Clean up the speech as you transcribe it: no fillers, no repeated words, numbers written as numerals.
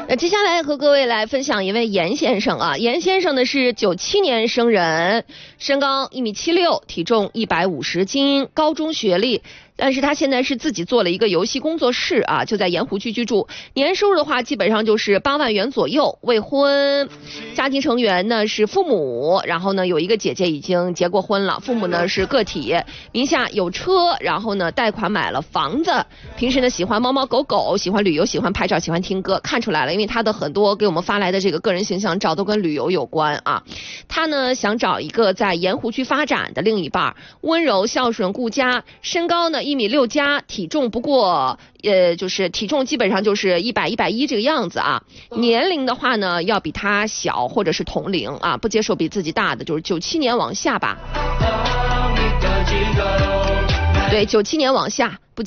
那接下来和各位来分享一位严先生啊，严先生呢是97年生人，身高1.76米，体重150斤，高中学历。但是他现在是自己做了一个游戏工作室啊，就在盐湖区居住。年收入的话，基本上就是8万元左右。未婚，家庭成员呢是父母，然后呢有一个姐姐已经结过婚了，父母呢是个体，名下有车，然后呢贷款买了房子。平时呢喜欢猫猫狗狗，喜欢旅游，喜欢拍照，喜欢听歌，看出来了，因为他的很多给我们发来的这个个人形象照都跟旅游有关啊。他呢想找一个在盐湖区发展的另一半，温柔孝顺顾家，身高呢1.6米加，体重不过就是体重基本上就是100、110这个样子啊。年龄的话呢要比他小或者是同龄啊，不接受比自己大的，就是97年往下吧。对，97年往下不接